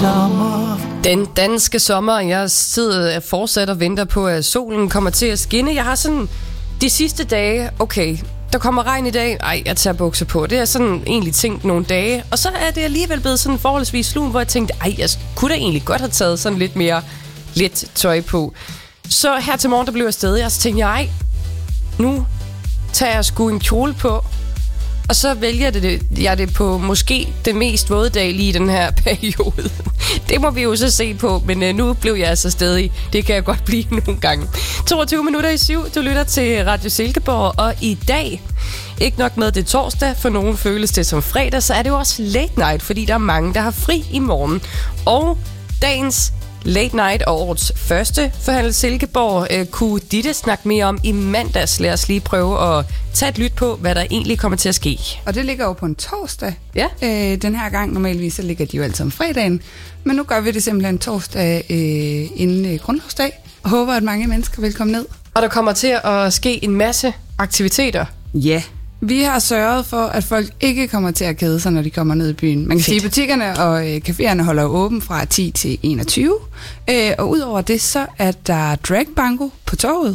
sommer. Den danske sommer. Jeg sidder fortsat og venter på, at solen kommer til at skinne. Jeg har sådan de sidste dage, okay, der kommer regn i dag. Ej, jeg tager bukser på. Det er sådan egentlig tænkt nogle dage. Og så er det alligevel blevet sådan forholdsvis lun, hvor jeg tænkte, ej, jeg kunne da egentlig godt have taget sådan lidt mere let tøj på. Så her til morgen, der blev jeg stadig, og så tænkte jeg, ej, nu tager jeg sgu en kjole på. Og så vælger jeg det på måske den mest våde dag lige i den her periode. Det må vi jo så se på, men nu blev jeg altså stadig. Det kan jeg godt blive nogle gange. 7:22. Du lytter til Radio Silkeborg, og i dag, ikke nok med det torsdag, for nogen føles det som fredag, så er det jo også late night, fordi der er mange, der har fri i morgen. Og dagens late night og årets første for Handel Silkeborg kunne Ditte snakke mere om i mandags. Lad os lige prøve at tage et lyt på, hvad der egentlig kommer til at ske. Og det ligger jo på en torsdag. Ja. Den her gang, normalvis så ligger de jo altid om fredagen. Men nu gør vi det simpelthen torsdag inden grundlovsdag. Og håber, at mange mennesker vil komme ned. Og der kommer til at ske en masse aktiviteter. Ja. Vi har sørget for, at folk ikke kommer til at kede sig, når de kommer ned i byen. Man kan sige, at butikkerne og caféerne holder åben fra 10 til 21. Og udover det, så er der drag bango på torvet.